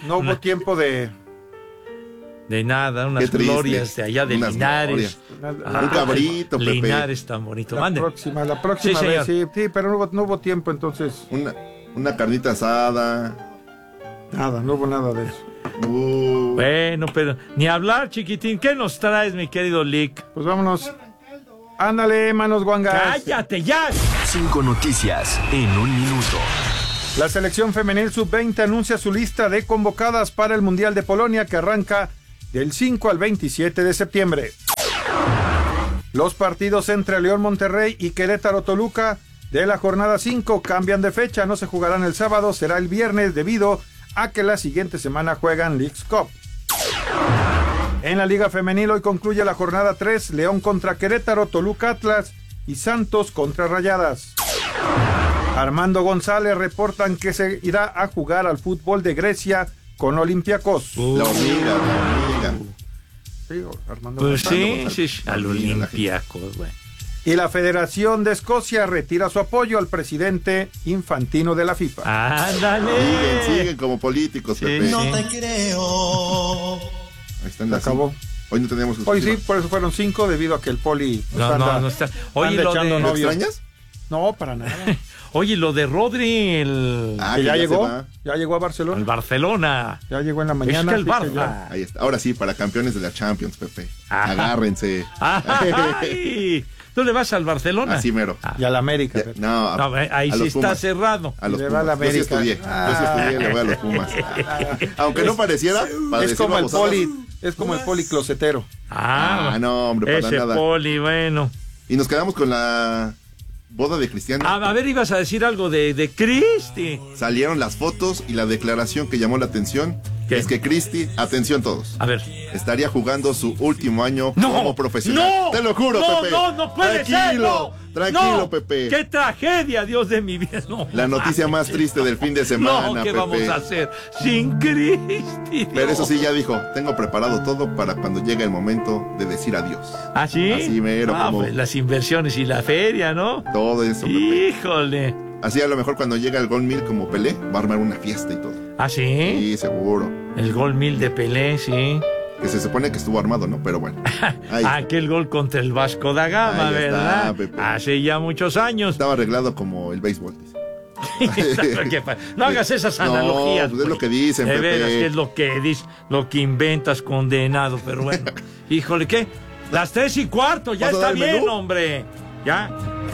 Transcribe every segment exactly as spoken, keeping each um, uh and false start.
no hubo Una- tiempo de... De nada, unas Qué triste. glorias de allá de Unas Linares. glorias. Ah, Un cabrito, Pepe. Linares tan bonito. La Mande. próxima, la próxima Sí, vez, señor. sí, sí, pero no hubo, no hubo tiempo, entonces, Una, una carnita asada. nada, no hubo nada de eso. Uh, Bueno, pero ni hablar, chiquitín. ¿Qué nos traes, mi querido Lick? Pues vámonos. Ándale, manos guangas. ¡Cállate ya! Cinco noticias en un minuto. La selección femenil sub veinte anuncia su lista de convocadas para el Mundial de Polonia que arranca del cinco al veintisiete de septiembre. Los partidos entre León Monterrey y Querétaro Toluca de la jornada cinco cambian de fecha, no se jugarán el sábado, será el viernes debido a que la siguiente semana juegan Leagues Cup. En la Liga Femenil hoy concluye la jornada tres, León contra Querétaro, Toluca Atlas y Santos contra Rayadas. Armando González reportan que se irá a jugar al fútbol de Grecia con Olympiacos. Uh, la hormiga, la hormiga. Sí, Armando Pues González. sí, sí, al Olympiacos, güey. Y la Federación de Escocia retira su apoyo al presidente Infantino de la FIFA. ¡Ándale! Siguen, siguen como políticos, Sí, Pepe. sí. No te creo. Ahí están Se las acabó. cinco. Hoy no teníamos Hoy sí, exclusiva. por eso fueron cinco debido a que el poli pues, No, anda, no, no está. Oye, anda lo echando de, ¿Lo novios. extrañas? No, para nada. oye, lo de Rodri, el, Ah, que que ya ya se llegó, va. ya llegó a Barcelona. el Barcelona. Ya llegó en la mañana. es que el así que Barça. Ahí está. Ahora sí, para campeones de la Champions, Pepe. Ajá. Agárrense. ¡Ay! ¿Tú le vas al Barcelona? Así mero. Ah, ya- Y a la América. Ya, Pepe. no, a- no, ahí a sí los está Pumas. cerrado. A los Le va a la Pumas. Yo sí América. estudié. Yo sí estudié, le voy a los Pumas. Aunque no pareciera, para Es decir como el babosadas. poli, es como el poli closetero. Ah, Ah, no, hombre, para ese nada. poli, bueno. Y nos quedamos con la boda de Cristiano. A, a ver, ibas a decir algo de, de Cristi. Salieron las fotos y la declaración que llamó la atención ¿Qué? es que Cristi, atención todos, A ver. estaría jugando su último año ¡No! como profesional. ¡No! Te lo juro, no, Pepe. No, no puede tranquilo, ser. no. Tranquilo, No. Pepe. ¡Qué tragedia, Dios de mi vida! No, La noticia más triste del fin de semana, No, ¿qué Pepe. vamos a hacer sin Cristi? Pero no. eso sí, ya dijo, tengo preparado todo para cuando llegue el momento de decir adiós. ¿Ah, sí? Así mero, Ah, como- pues las inversiones y la feria, ¿no? Todo eso, Pepe. Híjole. Así a lo mejor cuando llega el Gol Mil como Pelé, va a armar una fiesta y todo. ¿Ah, sí? Sí, seguro. El gol mil de Pelé, sí. Que se supone que estuvo armado, ¿no? Pero bueno. Ahí Aquel gol contra el Vasco da Gama, Ahí está, ¿verdad? Pepe. Hace ya muchos años. estaba arreglado como el béisbol, dice. ¿Qué pa- no hagas esas No, analogías. pues es lo güey. que dicen, De Pepe. veras, que es lo que dices, lo que inventas, condenado. Pero bueno, híjole, ¿qué? Las tres y cuarto, ya ¿Vas a está dar el bien, menú? hombre. Ya.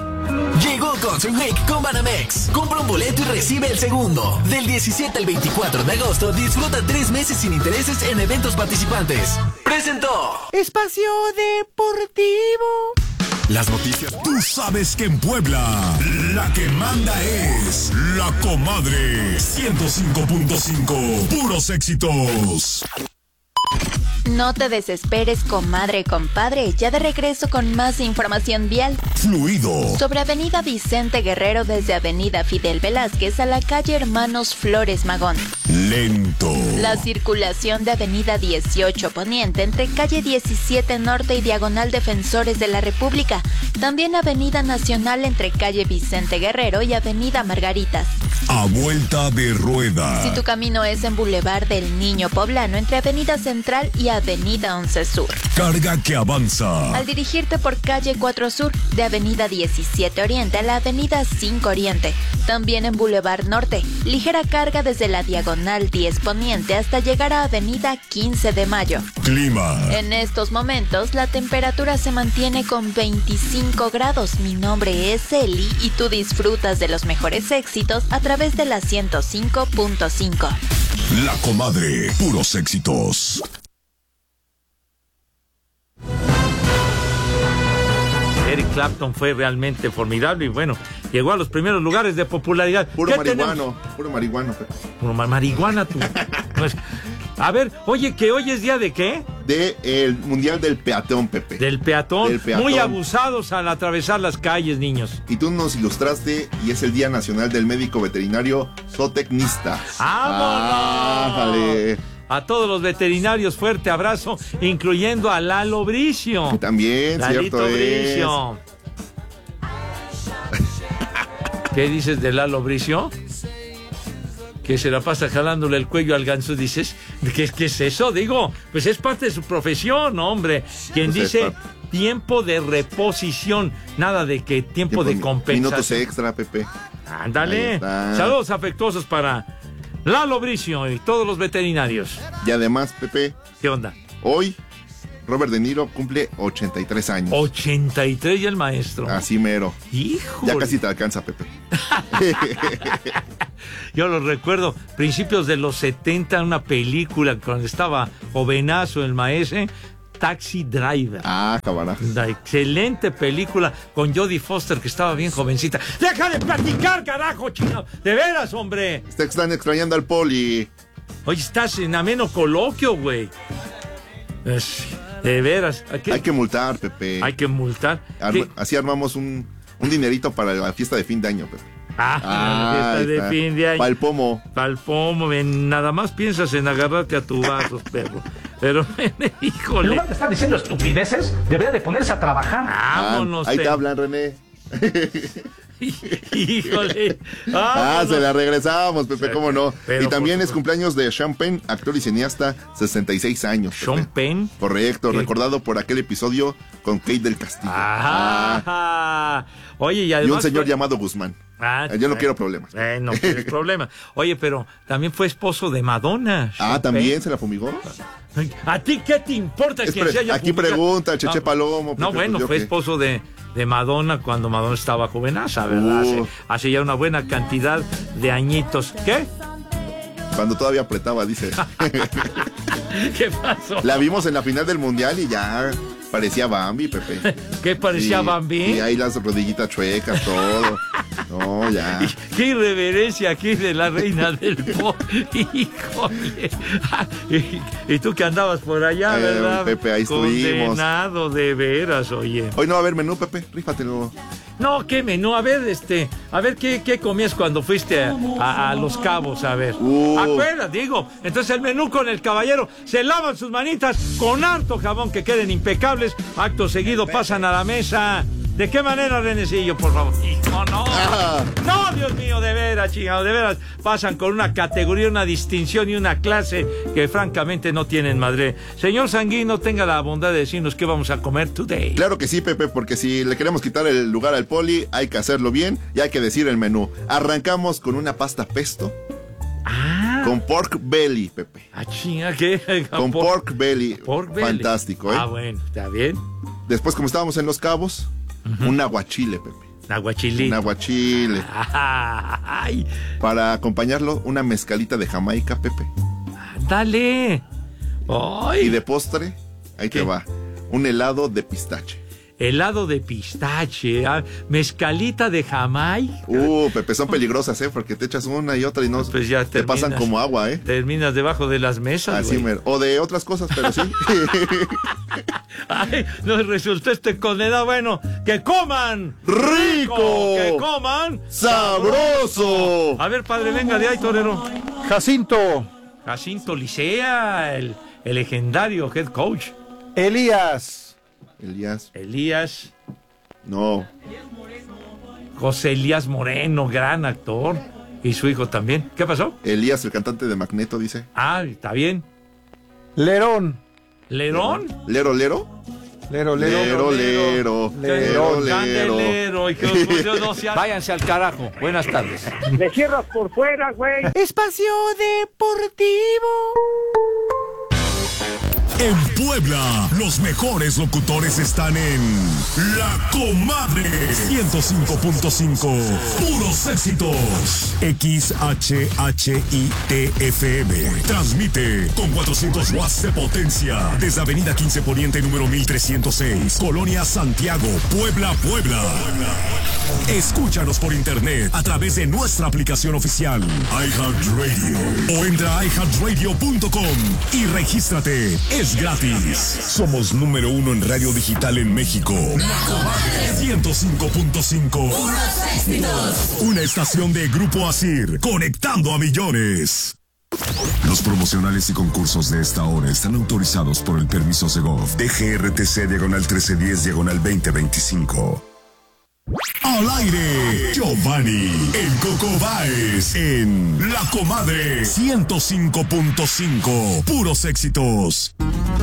Llegó Concert Week con Banamex. Compra un boleto y recibe el segundo. Del diecisiete al veinticuatro de agosto, disfruta tres meses sin intereses en eventos participantes. Presentó Espacio Deportivo. las noticias. Tú sabes que en Puebla la que manda es La Comadre ciento cinco punto cinco. Puros éxitos. No te desesperes, comadre, compadre. Ya de regreso con más información vial. Fluido. Sobre Avenida Vicente Guerrero desde Avenida Fidel Velázquez a la calle Hermanos Flores Magón. Lento. La circulación de Avenida dieciocho Poniente entre calle diecisiete Norte y Diagonal Defensores de la República. También Avenida Nacional entre calle Vicente Guerrero y Avenida Margaritas. A vuelta de rueda. Si tu camino es en Boulevard del Niño Poblano entre Avenida Central y Avenida once Sur. Carga que avanza. Al dirigirte por calle cuatro Sur, de Avenida diecisiete Oriente a la Avenida cinco Oriente. También en Boulevard Norte, ligera carga desde la Diagonal diez Poniente hasta llegar a Avenida quince de Mayo. Clima. En estos momentos, la temperatura se mantiene con veinticinco grados. Mi nombre es Eli y tú disfrutas de los mejores éxitos a través de la ciento cinco punto cinco. La Comadre. Puros éxitos. Eric Clapton fue realmente formidable y bueno, llegó a los primeros lugares de popularidad. Puro ¿Qué marihuano, tenemos? puro marihuano, Pepe. Puro ma- marihuana tú. No es- A ver, oye, que hoy es día de qué? De el Mundial del Peatón, Pepe. Del peatón. Del peatón. Muy abusados al atravesar las calles, niños. Y tú nos ilustraste y es el Día Nacional del Médico Veterinario Zootecnista. ¡Vámonos! ¡Ájale! A todos los veterinarios, fuerte abrazo, incluyendo a Lalo Bricio. Que también, Lalito cierto es. Bricio. ¿Qué dices de Lalo Bricio? que se la pasa jalándole el cuello al ganso, dices, ¿qué, qué es eso? Digo, pues es parte de su profesión, hombre. Quien Pues dice es tiempo de reposición, nada de que tiempo, Tiempo, de compensación. Minutos extra, Pepe. Ahí Ándale. está. Saludos afectuosos para Lalo Bricio y todos los veterinarios. Y además, Pepe, ¿Qué onda? hoy Robert De Niro cumple ochenta y tres años. ochenta y tres y el maestro. Así mero. Híjole. Ya casi te alcanza, Pepe. Yo lo recuerdo, principios de los setenta, una película cuando estaba jovenazo el maestro, Taxi Driver. Ah, cabrón. Una excelente película con Jodie Foster, que estaba bien jovencita. ¡Deja de platicar, carajo, chino! ¡De veras, hombre! Te están extrañando al poli. Oye, estás en ameno coloquio, güey. Es- De veras. Hay que, Hay que multar, Pepe. hay que multar. Arma- ¿Qué? así armamos un, un dinerito para la fiesta de fin de año, Pepe. Ah, la fiesta ahí de está. fin de año. Pa'l pomo. Pa'l pomo, ven, nada más piensas en agarrarte a tu vasos, perro. Pero, híjole. de estar diciendo estupideces, debería de ponerse a trabajar. Vámonos. Ah, ahí te- te hablan, René. Híjole. Ah, Vámonos. se la regresamos, Pepe, cómo no. Pero Y también por es supuesto. cumpleaños de Sean Penn, actor y cineasta, sesenta y seis años. Pepe. Sean Penn. Correcto, ¿Qué? recordado por aquel episodio con Kate del Castillo. Ajá. Ah, Oye, y y además. un señor fue- llamado Guzmán. Ah, Yo no eh, quiero problemas. Eh, no quieres problema. Oye, pero también fue esposo de Madonna. Ah, Sean ¿también Penn. se la fumigó? Ay, ¿a ti qué te importa Es que pre- se haya aquí publicado? pregunta el Cheche No, Palomo. No, Pepe, bueno, pues yo fue qué. esposo de, de Madonna cuando Madonna estaba jovenaza, ¿verdad? Uh. Hace, hace ya una buena cantidad de añitos. ¿Qué? Cuando todavía apretaba, dice. ¿Qué pasó? La vimos en la final del Mundial y ya parecía Bambi, Pepe. ¿Qué parecía Sí, Bambi? Y ahí las rodillitas chuecas, todo. No, ya. Qué irreverencia aquí de la reina del pop. Híjole. Y, y tú que andabas por allá, Eh, ¿verdad? Pepe, ahí estuvimos. Condenado de veras, oye. Hoy no va a haber menú, Pepe. Rífatelo. No, qué menú. A ver, este, a ver qué, qué comías cuando fuiste a, a- a Los Cabos, a ver. Uh. Acuerdas, digo. Entonces el menú con el caballero, se lavan sus manitas con harto jabón que queden impecables. Acto seguido pasan a la mesa. ¿De qué manera, Renecillo, por favor? Hijo, no. Ah. No, Dios mío, de veras, chingado, de veras. Pasan con una categoría, una distinción y una clase que francamente no tienen madre. Señor Sanguino, tenga la bondad de decirnos qué vamos a comer today. Claro que sí, Pepe, porque si le queremos quitar el lugar al poli, hay que hacerlo bien y hay que decir el menú. Arrancamos con una pasta pesto Ah, con pork belly, Pepe. ah, chinga, ¿qué? Con Por- pork belly. pork belly. Fantástico, ¿eh? Ah, bueno, está bien. Después, como estábamos en Los Cabos, un aguachile, Pepe. Aguachilito. Un aguachile. Ay, Para acompañarlo, una mezcalita de Jamaica, Pepe. dale. Ay, Y de postre, ahí ¿Qué? te va, un helado de pistache. helado de pistache, ah, mezcalita de Jamaica. Uh, Pepe, son peligrosas, ¿eh? Porque te echas una y otra y no Pues ya te pasan terminas. como agua, ¿eh? Terminas debajo de las mesas, Así, güey. mero. O de otras cosas, pero sí. Ay, nos resultó este condenado. Bueno, que coman. ¡Rico! Que coman. ¡Sabroso! A ver, padre, venga de ahí, torero. Jacinto, Jacinto Licea, el, el legendario head coach. Elías, Elías, Elías, no. José Elías Moreno, gran actor. Y su hijo también. ¿Qué pasó? Elías, el cantante de Magneto, dice. Ah, está bien. Lerón, ¿Lerón? ¿Lero, lero? Lero, Lero, Lero, lero. Lero, Lero, lero. Candelero, y que os- yo no sea- Váyanse al carajo. Buenas tardes. Me cierras por fuera, güey. Espacio Deportivo. En Puebla, los mejores locutores están en La Comadre ciento cinco punto cinco. Puros éxitos. X H H I T F M. Transmite con cuatrocientos watts de potencia desde Avenida quince Poniente número mil trescientos seis, Colonia Santiago, Puebla, Puebla. Escúchanos por internet a través de nuestra aplicación oficial iHeartRadio o entra a i heart radio punto com y regístrate. Es gratis. Somos número uno en radio digital en México. ciento cinco punto cinco. Una estación de Grupo Asir, conectando a millones. Los promocionales y concursos de esta hora están autorizados por el permiso Segov D G R T C diagonal trece diez diagonal veinte veinticinco. Al aire, Giovanni, el Coco Báez, en La Comadre ciento cinco punto cinco. Puros éxitos.